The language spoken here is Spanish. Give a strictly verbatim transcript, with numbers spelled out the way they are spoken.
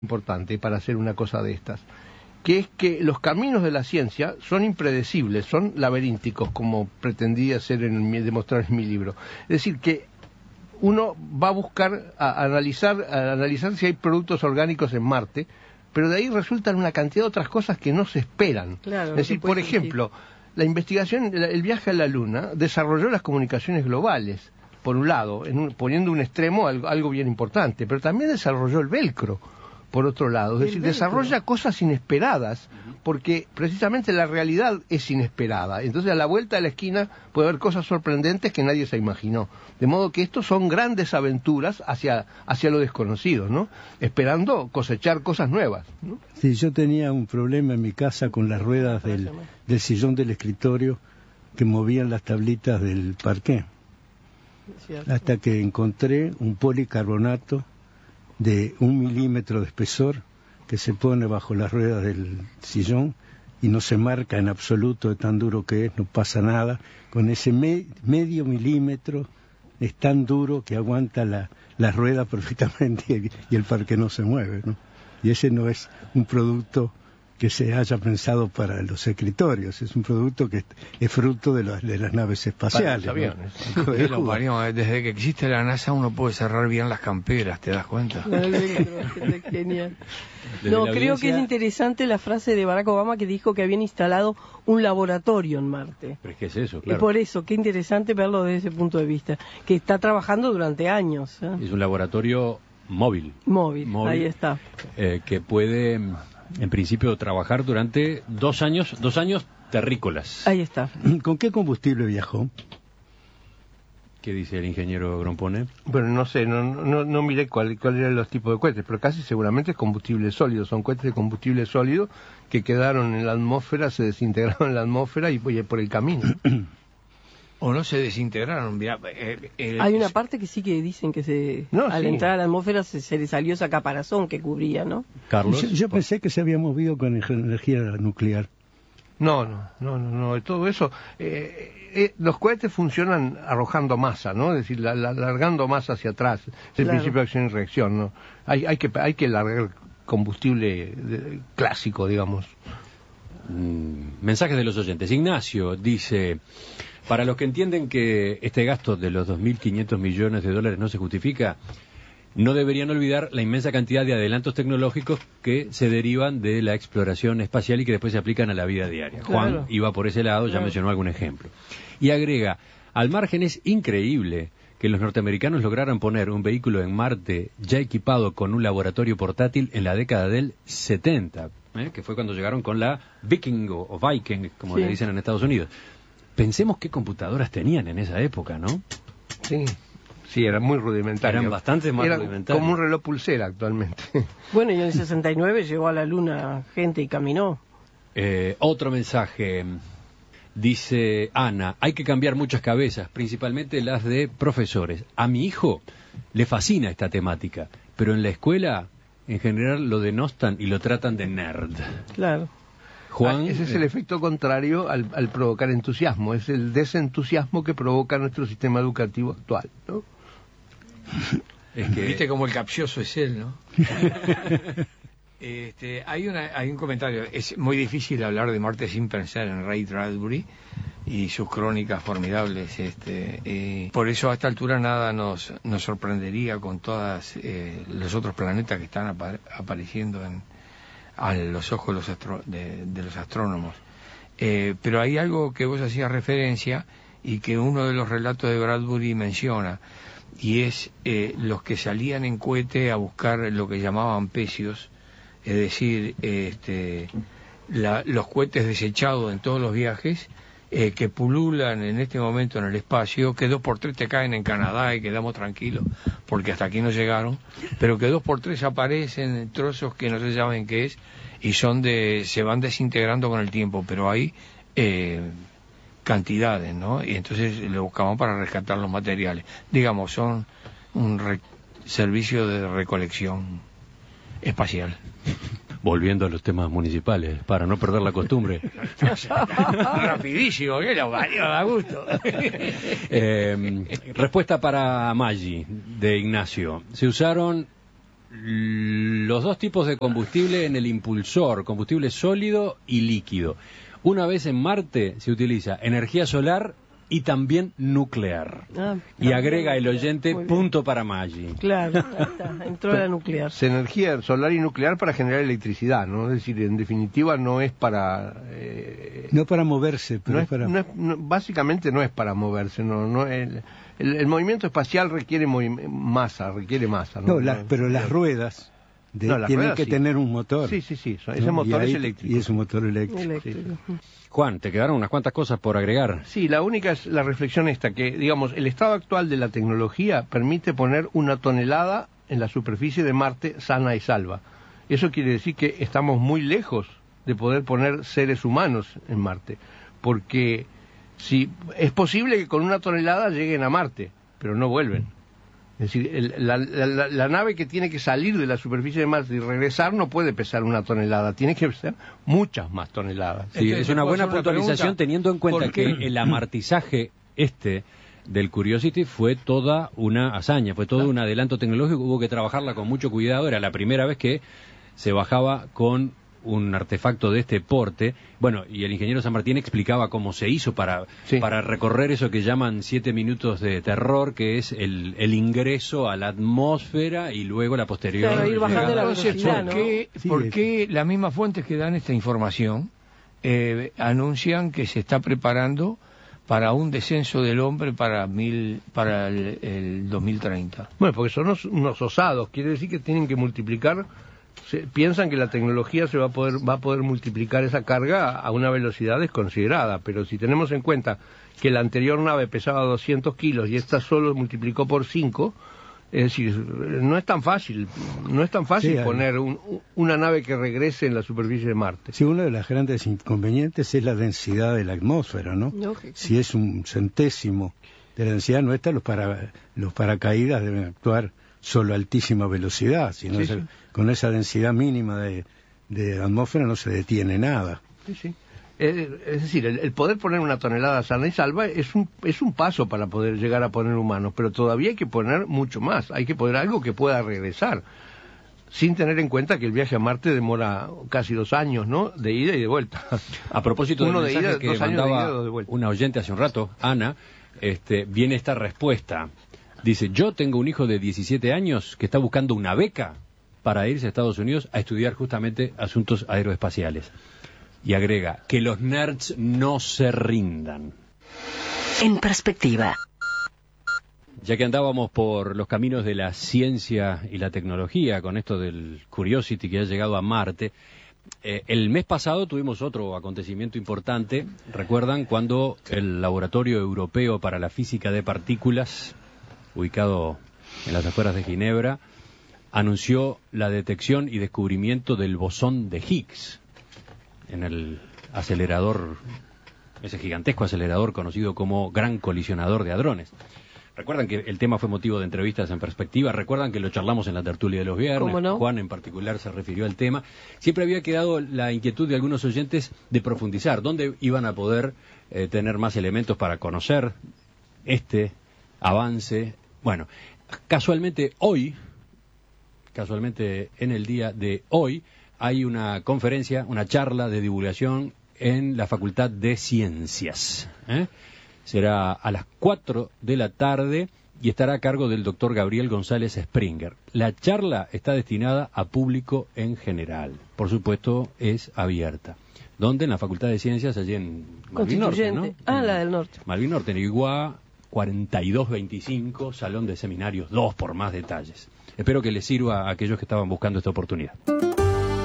importante para hacer una cosa de estas, que es que los caminos de la ciencia son impredecibles, son laberínticos, como pretendía hacer en mi, demostrar en mi libro. Es decir, que uno va a buscar, a analizar, a analizar si hay productos orgánicos en Marte, pero de ahí resultan una cantidad de otras cosas que no se esperan. Claro, es decir, por ejemplo, la investigación, el viaje a la Luna desarrolló las comunicaciones globales, por un lado, en un, poniendo un extremo algo, algo bien importante, pero también desarrolló el velcro, por otro lado, es decir, velcro desarrolla cosas inesperadas, porque precisamente la realidad es inesperada. Entonces, a la vuelta de la esquina puede haber cosas sorprendentes que nadie se imaginó. De modo que estos son grandes aventuras hacia, hacia lo desconocido, ¿no? Esperando cosechar cosas nuevas, ¿no? Sí, yo tenía un problema en mi casa con las ruedas del, del sillón del escritorio que movían las tablitas del parqué. Hasta que encontré un policarbonato de un milímetro de espesor que se pone bajo las ruedas del sillón y no se marca en absoluto de tan duro que es, no pasa nada. Con ese me, medio milímetro es tan duro que aguanta la, la rueda perfectamente y, y el parque no se mueve, ¿no? Y ese no es un producto que se haya pensado para los escritorios, es un producto que es fruto de, los, de las naves espaciales. ¿No? Sí, lo parió, desde que existe la NASA uno puede cerrar bien las camperas, ¿te das cuenta? No, genial. No, creo que es interesante la frase de Barack Obama que dijo que habían instalado un laboratorio en Marte. Pero es que es eso, claro. Y por eso, qué interesante verlo desde ese punto de vista, que está trabajando durante años, ¿eh? Es un laboratorio móvil. Móvil, móvil ahí está. Eh, que puede, en principio, trabajar durante dos años, dos años terrícolas. Ahí está. ¿Con qué combustible viajó? ¿Qué dice el ingeniero Grompone? Bueno, no sé, no, no, no miré cuál, cuál eran los tipos de cohetes, pero casi seguramente es combustible sólido, son cohetes de combustible sólido que quedaron en la atmósfera, se desintegraron en la atmósfera y por el camino. O no se desintegraron, mirá, eh, eh, hay una parte que sí que dicen que se no, al sí. entrar a la atmósfera se, se le salió esa caparazón que cubría, ¿no? Carlos. Yo, yo pensé que se había movido con energía nuclear. No, no, no, no, no, todo eso, eh, eh, los cohetes funcionan arrojando masa, ¿no? Es decir, la, la, largando masa hacia atrás, es el claro. principio de acción y reacción, ¿no? Hay, hay que, hay que largar combustible de, clásico, digamos. Mm, mensajes de los oyentes. Ignacio dice: para los que entienden que este gasto de los dos mil quinientos millones de dólares no se justifica, no deberían olvidar la inmensa cantidad de adelantos tecnológicos que se derivan de la exploración espacial y que después se aplican a la vida diaria. Claro. Juan iba por ese lado, ya claro. mencionó algún ejemplo. Y agrega: al margen es increíble que los norteamericanos lograran poner un vehículo en Marte ya equipado con un laboratorio portátil en la década del setenta, ¿eh? que fue cuando llegaron con la Viking o, o Viking, como sí. le dicen en Estados Unidos. Pensemos qué computadoras tenían en esa época, ¿no? Sí. Sí, eran muy rudimentarios. Eran bastante más eran rudimentarios. Como un reloj pulsera actualmente. Bueno, y en el sesenta y nueve llegó a la Luna gente y caminó. Eh, otro mensaje. Dice Ana: hay que cambiar muchas cabezas, principalmente las de profesores. A mi hijo le fascina esta temática, pero en la escuela, en general, lo denostan y lo tratan de nerd. Claro. Juan, ah, ese es el efecto contrario al, al provocar entusiasmo, es el desentusiasmo que provoca nuestro sistema educativo actual, ¿no? Es que... Viste como el capcioso es él, ¿no? este, hay, una, hay un comentario. Es muy difícil hablar de Marte sin pensar en Ray Bradbury y sus crónicas formidables. Este, eh, por eso a esta altura nada nos, nos sorprendería con todos eh, los otros planetas que están apa apareciendo en, a los ojos de los, astro de, de los astrónomos. Eh, pero hay algo que vos hacías referencia y que uno de los relatos de Bradbury menciona, y es eh, los que salían en cohete a buscar lo que llamaban pecios, es decir, este, la, los cohetes desechados en todos los viajes, eh, que pululan en este momento en el espacio, que dos por tres te caen en Canadá y quedamos tranquilos, porque hasta aquí no llegaron, pero que dos por tres aparecen en trozos que no se saben qué es, y son de, se van desintegrando con el tiempo, pero hay eh, cantidades, ¿no? Y entonces lo buscaban para rescatar los materiales. Digamos, son un re servicio de recolección espacial. Volviendo a los temas municipales, para no perder la costumbre. Rapidísimo, que lo valió, da gusto. eh, respuesta para Maggi, de Ignacio. Se usaron los dos tipos de combustible en el impulsor, combustible sólido y líquido. Una vez en Marte se utiliza energía solar y también nuclear. Ah, y agrega el oyente punto para Maggi. Claro, ahí está, entró la nuclear. Es energía solar y nuclear para generar electricidad, ¿no? Es decir, en definitiva no es para... Eh, no para moverse, pero no es, para... no es, no, básicamente no es para moverse, no, no el, el, el movimiento espacial requiere movi- masa, requiere masa. No, no la, pero las ruedas... De, no, tienen ruedas, que sí. tener un motor. Sí, sí, sí, ese ¿no? motor ahí, es eléctrico. Y es un motor eléctrico. eléctrico. Sí. Juan, te quedaron unas cuantas cosas por agregar. Sí, la única es la reflexión esta, que digamos, el estado actual de la tecnología permite poner una tonelada en la superficie de Marte sana y salva. Eso quiere decir que estamos muy lejos de poder poner seres humanos en Marte, porque si es posible que con una tonelada lleguen a Marte, pero no vuelven. Es decir, el, la, la, la nave que tiene que salir de la superficie de Marte y regresar no puede pesar una tonelada, tiene que pesar muchas más toneladas. Sí, es una buena puntualización teniendo en cuenta que el amartizaje este del Curiosity fue toda una hazaña, fue todo un adelanto tecnológico, hubo que trabajarla con mucho cuidado, era la primera vez que se bajaba con un artefacto de este porte. Bueno, y el ingeniero San Martín explicaba cómo se hizo para, sí. para recorrer eso que llaman siete minutos de terror, que es el, el ingreso a la atmósfera y luego la posterior. Claro, ir bajando la velocidad, ¿por qué, ¿no? ¿por qué las mismas fuentes que dan esta información eh, anuncian que se está preparando para un descenso del hombre para mil para el, el dos mil treinta? Bueno, porque son unos, unos osados, quiere decir que tienen que multiplicar. Se, piensan que la tecnología se va a poder va a poder multiplicar esa carga a una velocidad desconsiderada, pero si tenemos en cuenta que la anterior nave pesaba doscientos kilos y esta solo multiplicó por cinco, es decir, no es tan fácil, no es tan fácil sí, poner un, una nave que regrese en la superficie de Marte. Sí, uno de los grandes inconvenientes es la densidad de la atmósfera, ¿no? Lógico. Si es un centésimo de la densidad nuestra, los para los paracaídas deben actuar solo a altísima velocidad, si no sí, se, sí. con esa densidad mínima de, de atmósfera no se detiene nada. Sí, sí. Es, es decir, el, el poder poner una tonelada sana y salva es un es un paso para poder llegar a poner humanos, pero todavía hay que poner mucho más, hay que poner algo que pueda regresar, sin tener en cuenta que el viaje a Marte demora casi dos años, ¿no? De ida y de vuelta. A propósito Uno del de mensaje ida, que dos años mandaba de ida, dos de vuelta. Una oyente hace un rato, Ana, este, viene esta respuesta. Dice, yo tengo un hijo de diecisiete años que está buscando una beca para irse a Estados Unidos a estudiar justamente asuntos aeroespaciales. Y agrega, que los nerds no se rindan. En perspectiva. Ya que andábamos por los caminos de la ciencia y la tecnología, con esto del Curiosity que ha llegado a Marte, eh, el mes pasado tuvimos otro acontecimiento importante. ¿Recuerdan cuando el Laboratorio Europeo para la Física de Partículas, ubicado en las afueras de Ginebra, anunció la detección y descubrimiento del bosón de Higgs en el acelerador, ese gigantesco acelerador conocido como Gran Colisionador de Hadrones? Recuerdan que el tema fue motivo de entrevistas en perspectiva, recuerdan que lo charlamos en la tertulia de los viernes, no? Juan en particular se refirió al tema. Siempre había quedado la inquietud de algunos oyentes de profundizar, dónde iban a poder eh, tener más elementos para conocer este avance. Bueno, casualmente hoy, casualmente en el día de hoy, hay una conferencia, una charla de divulgación en la Facultad de Ciencias. ¿eh? Será a las cuatro de la tarde y estará a cargo del doctor Gabriel González Springer. La charla está destinada a público en general. Por supuesto, es abierta. ¿Dónde? En la Facultad de Ciencias, allí en Malvin Norte, ¿no? Ah, la del norte. Malvin Norte, en Iguá, cuarenta y dos veinticinco, Salón de Seminarios dos, por más detalles. Espero que les sirva a aquellos que estaban buscando esta oportunidad.